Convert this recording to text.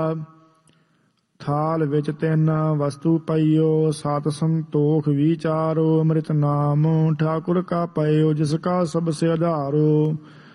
ਥਾਲ ਵਿੱਚ ਤਿੰਨ ਵਸਤੂ ਪਈਓ, ਸਤ ਸੰਤੋਖ ਵਿਚਾਰੋ, ਅੰਮ੍ਰਿਤ ਨਾਮ ਠਾਕੁਰ ਕਾ ਪਇਓ, ਜਿਸ ਕਾ ਸਭ ਸੇ ਆਧਾਰੋ।